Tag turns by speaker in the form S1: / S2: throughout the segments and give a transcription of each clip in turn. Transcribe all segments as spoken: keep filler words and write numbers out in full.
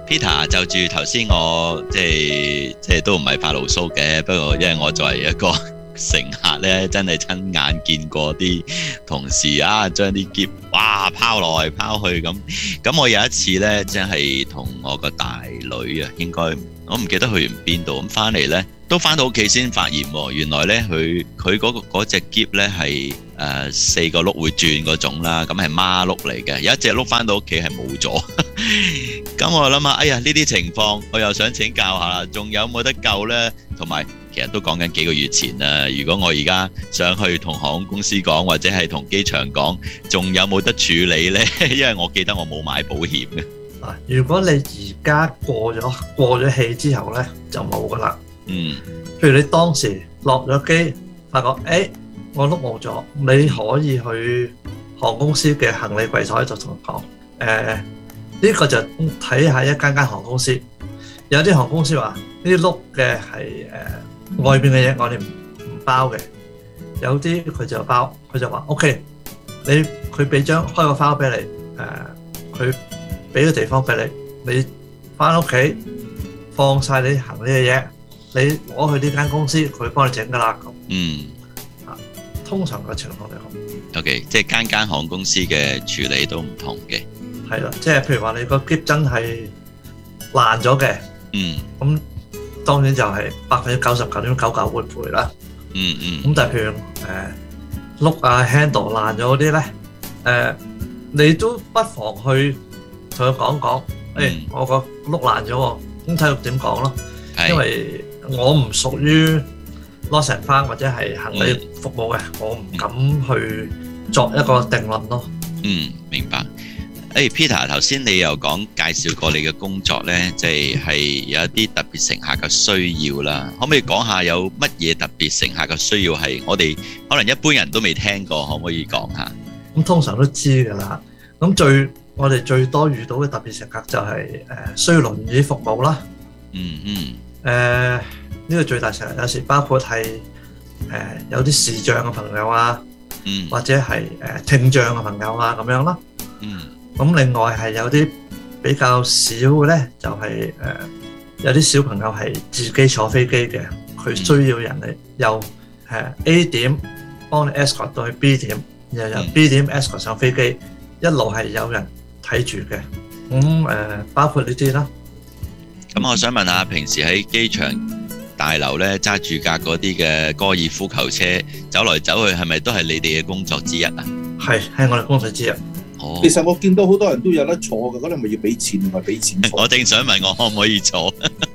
S1: Peter 就住頭先我即係即係都唔係發牢騷嘅，不過因為我作為一個乘客咧，真係親眼見過啲同事啊，將啲篋哇拋來拋去咁。咁我有一次咧，即係同我個大女啊，應該我唔記得去完邊度，咁翻嚟咧都翻到屋企先發現喎，原來咧佢佢嗰個嗰隻篋咧係誒四個轆會轉嗰種啦，咁係孖轆嚟嘅，有一隻轆翻到屋企係冇咗。咁我諗下，哎呀呢啲情況，我又想請教下啦，仲有冇得救呢？同埋其實都講緊幾個月前啦，如果我而家想去同航空公司講，或者係同機場講，仲有冇得處理呢？因為我記得我冇買保險嘅。
S2: 嗱，如果你而家過咗過咗氣之後呢，就冇噶啦。
S1: 嗯。
S2: 譬如你當時落咗機，發覺誒我轆冇咗，你可以去航空公司嘅行李櫃台就同佢講，誒。呢個就睇下一間間航空公司，有啲航空公司話呢啲轆嘅係誒外邊嘅嘢，我哋唔唔包嘅。有啲佢就包，佢就話 OK， 你佢俾張開個包俾你，誒佢俾個地方俾你，你翻屋企放晒你行李嘅嘢，你攞去呢間公司，佢幫你整噶啦。
S1: 嗯，
S2: 啊，通常個情況嚟講
S1: ，OK， 即係間間航空公司嘅處理都唔同嘅。
S2: 係啦，即係譬如話你個篋真係爛咗嘅，
S1: 嗯，
S2: 咁當然就係百分之九十九點九九會賠啦。
S1: 嗯嗯。
S2: 咁但係譬如誒轆啊 handle 爛咗嗰啲咧，誒你都不妨去同佢講講，誒我個轆爛咗喎，咁睇佢點講咯。因為我唔屬於 lost and found 或者係行李服務嘅，我唔敢去作一個定論咯。
S1: 嗯，明白。誒、hey, Peter 頭先你又講介紹過你嘅工作呢，即係係有一啲特別乘客嘅需要啦。可唔可以講下有乜嘢特別乘客嘅需要係我哋可能一般人都未聽過？可唔可以講下？
S2: 咁通常都知㗎啦。咁最我哋最多遇到嘅特別乘客就係、是、誒、呃、需要輪椅服務啦。
S1: 嗯嗯。誒、
S2: 呃、呢、這個最大乘客有時包括係誒、呃、有啲視障嘅朋友啊，
S1: 嗯，
S2: 或者係誒、呃、聽障嘅朋友啊咁樣啦。
S1: 嗯。
S2: 咁另外係有啲比較少嘅咧，就係、是、誒、呃、有啲小朋友係自己坐飛機嘅，佢需要人嚟由誒 A 點幫你 escort 到去 B 點，然後由 B 點 escort 上飛機，一路係有人睇住嘅。咁誒、呃、包括呢啲啦。
S1: 咁我想問下，平時喺機場大樓咧揸住架嗰啲嘅高爾夫球車走來走去，係咪都係你哋嘅工作之一啊？
S2: 係，係我哋工作之一。
S1: 哦、
S3: 其實我見到好多人都有得坐嘅，嗰啲咪要俾錢，唔係俾錢坐。
S1: 我正想問我可唔可以坐？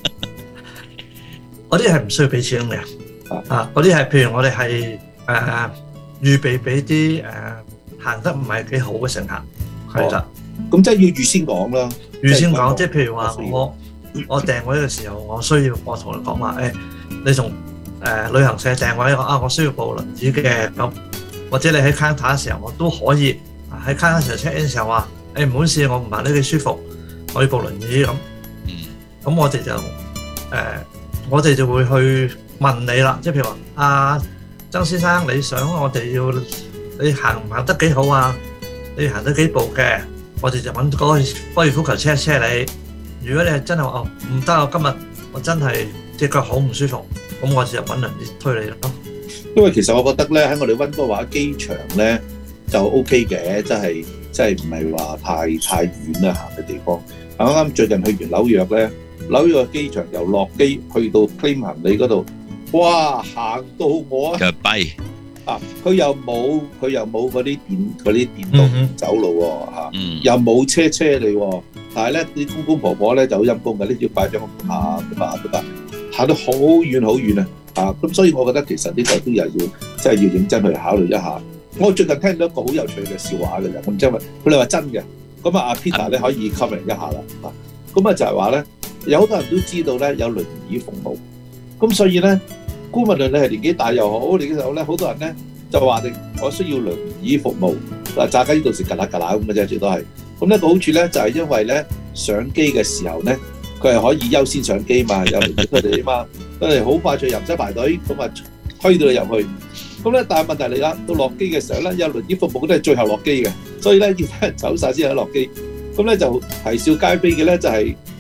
S2: 嗰啲係唔需要俾錢嘅。啊，嗰啲係譬如我哋係誒預備俾啲誒行得唔係幾好嘅乘客，係啦。
S3: 咁即係要預先講啦。
S2: 預先講，即係譬如話我我訂位嘅時候，我需要我同你講話，誒你從誒旅行社訂位啊，我需要部輪椅嘅咁，或者你喺 counter 嘅時候，我都可以。喺卡嘅時候 check in 嘅時候話，誒唔好意思，我唔行得幾舒服，我要部輪椅咁。
S1: 嗯。咁
S2: 我哋就誒、呃，我哋就會去問你啦，即係譬如話，阿、啊、曾先生，你想我哋要你行唔行得幾好啊？你行得幾步嘅？我哋就揾嗰個高爾夫球車車你。如果你係真係話哦唔得，我今日我真係隻腳好唔舒服，咁我就揾輪椅推你咯。
S3: 因為其實我覺得咧，喺我哋溫哥華機場咧。就 OK 嘅，真係真係唔係話太太遠啦行嘅地方。啱啱最近去完紐約咧，紐約嘅機場由落機去到 claim 行李嗰度，哇行到我啊！
S1: 腳跛
S3: 啊！佢又冇佢又冇嗰啲電嗰啲電動走路喎嚇，又冇車車你喎。但係咧啲公公婆婆咧就好陰功嘅，呢條快將行行都得，行到好遠好遠啊！啊咁，所以我覺得其實呢個都又要真係要認真去考慮一下。我最近聽到一個好有趣嘅笑話嘅啫，咁即係話佢哋話真嘅，咁啊阿 Peter 咧可以 comment 一下啦，啊，咁啊就係話咧，有好多人都知道咧有輪椅服務，咁所以咧，無論你係年紀大又好，年紀細咧，好多人咧就話定我需要輪椅服務，嗱，大家呢度時格啦格啦咁嘅啫，最多係，咁咧個好處咧就係因為咧上機嘅時候咧，佢係可以優先上機嘛，有輪椅佢哋啊嘛，佢哋好快就又唔使排隊，咁啊推到你入去。咁咧，但係問題嚟啦，到落機嘅時候咧，有輪椅服務都係最後落機嘅，所以咧要等人走曬先有得落機。咁咧就啼笑皆非嘅咧，就係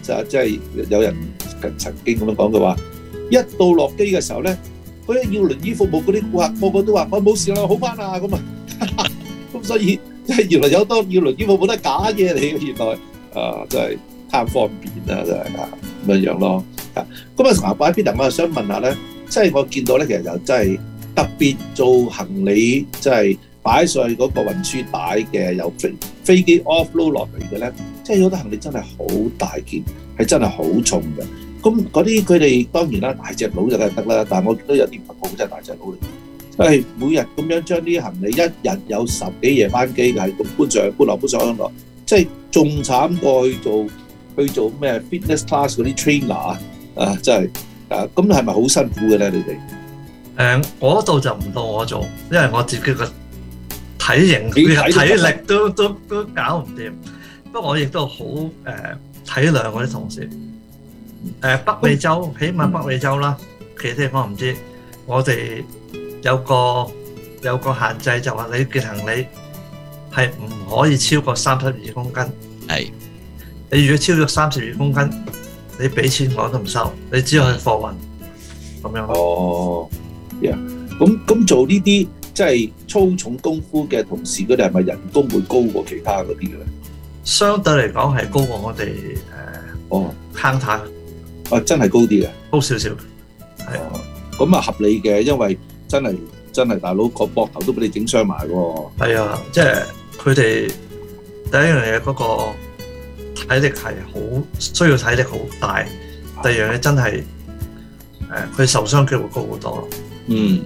S3: 就即係有人曾經咁樣講，佢話一到落機嘅時候咧，嗰啲要輪椅服務嗰啲顧客個個都話我冇事啦，好翻啦咁啊，咁所以即係原來有多要輪椅服務都係假嘢嚟嘅，原來啊真係貪方便啦，真係啊咁樣樣咯。啊，咁啊同埋擺 Peter，我又想問下咧，即係我見到咧，其實就真係特別做行李，即係擺上去嗰個運輸帶嘅，有飛飛機 offload 落嚟嘅咧，即係有啲行李真係好大件，係真係好重嘅。咁嗰啲佢哋當然啦，大隻佬就梗係得啦，但係我見到有啲朋友真係大隻佬嚟，即係每日咁樣將啲行李一日有十幾夜班機，係咁搬上去搬落搬上去落，即係仲慘過去做去做咩 fitness class 嗰啲 trainer 啊，真係啊，咁係咪好辛苦嘅咧？你哋
S2: 誒嗰度就唔到我做，因為我自己個體型、體力都都都搞唔掂。不過我亦都好誒體諒我啲同事。誒北美洲，起碼北美洲啦，其他地方唔知。我哋有個有個限制，就話你嘅行李係唔可以超過三十二公斤。
S1: 係。
S2: 你如果超咗三十二公斤，你俾錢我都唔收，你只可以貨運咁樣。
S3: 哦，呀，咁咁做呢啲即係粗重功夫嘅同事，佢哋係咪人工會高過其他嗰啲嘅咧？
S2: 相對嚟講係高過我哋誒
S3: 哦
S2: counter。
S3: 啊，真係高啲嘅，
S2: 高少少，
S3: 係啊，咁啊合理嘅，因為真係真係大佬個膊頭都俾你整傷埋喎。係
S2: 啊，即係佢哋第一樣嘢嗰個體力係好需要體力好大，第二樣嘢真係誒佢受傷機會高好多咯。
S3: 嗯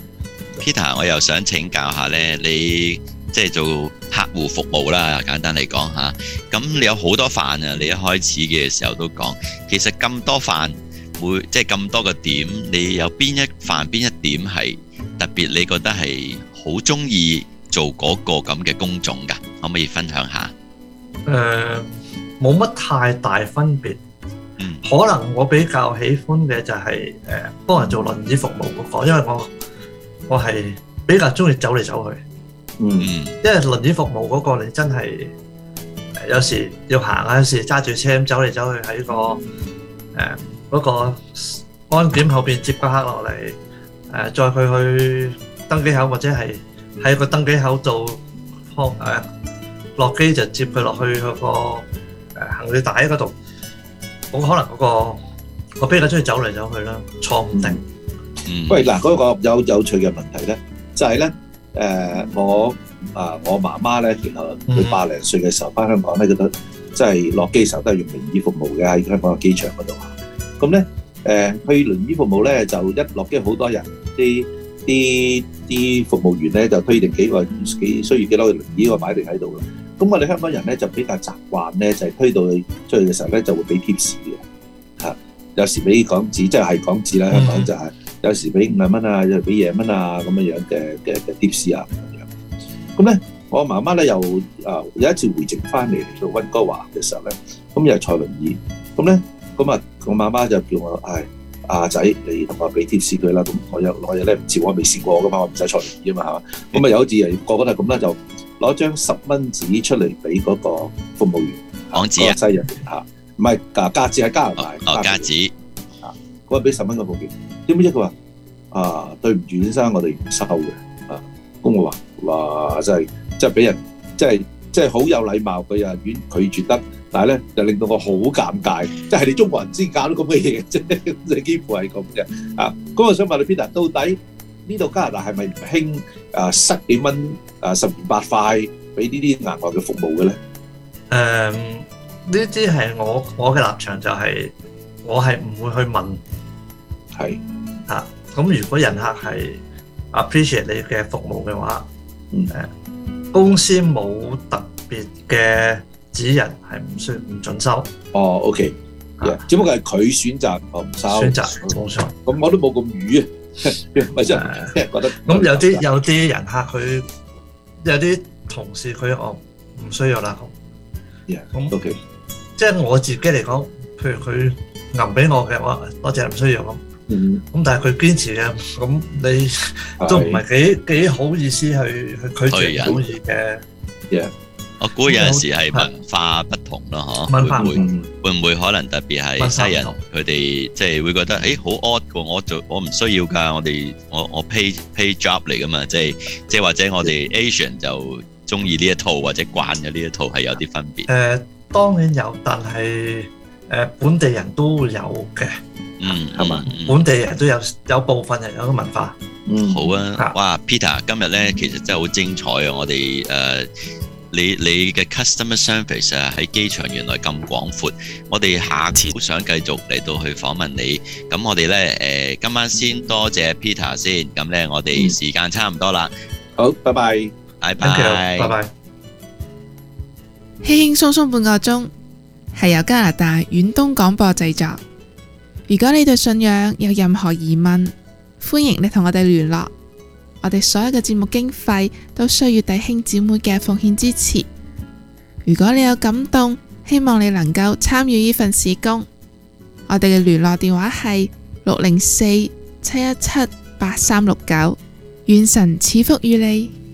S1: ，Peter， 我又想請教下咧，你即係做客戶服務啦，簡單嚟講嚇。咁你有好多飯啊！你一開始嘅時候都講，其實咁多飯，每即係咁多個點，你有邊一飯邊一點係特別？你覺得係好中意做嗰個咁嘅工種㗎？可唔可以分享下？
S2: 誒、呃，冇乜太大分別。
S1: 嗯，
S2: 可能我比較喜歡嘅就係、是、誒、呃、幫人做輪椅服務嗰、那個，因為我我係比較中意走嚟走去。
S3: 嗯，
S2: 因為輪椅服務嗰個你真係誒有時要行啊，有時揸住車咁走嚟走去喺個誒嗰個安檢後邊接個客落嚟，誒載佢去登機口或者係喺個登機口度放誒落機就接佢落去嗰個誒行李帶嗰度。我可能嗰個我比較中意走嚟走去啦，坐唔定。
S3: 嗯，喂嗱，嗰個有有趣嘅問題咧，就係咧。誒、呃、我啊我媽媽咧，其實佢百零歲嘅時候翻香港咧，覺得即係落機時候都係用輪椅服務嘅，喺香港嘅機場嗰度啊。咁咧誒去輪椅服務咧，就一落機好多人，啲啲啲服務員咧就推定幾個幾需要幾多個輪椅個擺定喺度啦。咁我哋香港人咧就比較習慣咧，就係、是、推到去出去嘅時候咧就會俾貼士嘅嚇，有時俾港紙，即係係港紙啦，香港就係、是。有時俾五十蚊啊，有時俾廿蚊啊，咁樣樣嘅嘅嘅貼士啊咁樣。咁咧，我媽媽咧又啊有一次回程翻嚟嚟到溫哥華嘅時候咧，咁又坐輪椅。咁咧，咁啊我媽媽就叫我，唉，阿仔你同我俾貼士佢啦。咁我有我有咧唔似我未試過噶嘛，我唔使坐輪椅啊嘛，係嘛。咁啊有一次誒個個都係咁啦，就攞張十蚊紙出嚟俾嗰個服務員。
S1: 港紙啊？
S3: 西人嚇，唔係加加紙喺加拿大。
S1: 哦，加紙。
S3: 啊，嗰個俾十蚊個服務員。點解佢話啊對唔住先生，我哋唔收嘅啊。咁我話哇真係真係俾人即係即係好有禮貌，佢又婉拒絕得，但係咧就令到我好尷尬，即係你中國人先搞到咁嘅嘢啫，即係幾乎係咁嘅啊。咁我想問你 Peter，到底呢度加拿大係咪唔興啊塞幾蚊啊十元八塊俾呢啲額外嘅服務嘅咧？
S2: 誒呢啲係我我嘅立場就係我係唔會去問。
S3: 係
S2: 嚇，咁如果人客係 appreciate 你嘅服務嘅話，誒、嗯、公司冇特別嘅指引係唔需唔準收。
S3: 哦 ，OK，啊、只不過係佢選擇我唔收。
S2: 選擇冇錯。咁
S3: 我都冇咁瘀啊，咪真係覺得。
S2: 咁有啲有啲人客佢有啲同事佢我唔需要啦。
S3: 咁、yeah, OK，
S2: 即係我自己嚟講，譬如佢揞俾我嘅話，多謝唔需要咁。嗯，咁但係佢堅持嘅，咁你都唔係幾幾好意思去去拒絕唔到意嘅。
S3: Yeah.
S1: 我估有陣時係文化不同咯，嗬，
S2: 文化唔同，
S1: 會唔會可能特別係西人佢哋即係會覺得誒好 odd 嘅，我做我唔需要㗎，我哋我我 pay pay job 嚟㗎嘛，即係即係或者我哋 Asian 就中意呢一套或者慣咗呢一套係有啲分別。
S2: 誒當然有，但係誒本地人都有嘅。
S1: 嗯，
S2: 係嘛？本地人都有有部分人有個文化。
S1: 嗯，好啊！哇 ，Peter， 今日咧其實真係好精彩啊！我哋誒、呃，你你嘅 customer service 啊喺機場原來咁廣闊，我哋下次好想繼續嚟到去訪問你。咁我哋咧誒，今晚先多謝 Peter 先。咁咧我哋時間差唔多啦。
S3: 好，拜拜，
S1: 拜拜，
S2: 拜拜。
S4: 輕輕鬆鬆半個鐘，係由加拿大遠東廣播製作。如果你對信仰有任何疑問，歡迎你同我哋聯絡。我哋所有嘅節目經費都需要弟兄姊妹嘅奉獻支持。如果你有感動，希望你能夠參與呢份事工。我哋嘅聯絡電話係六零四七一七八三六九。願神賜福於你。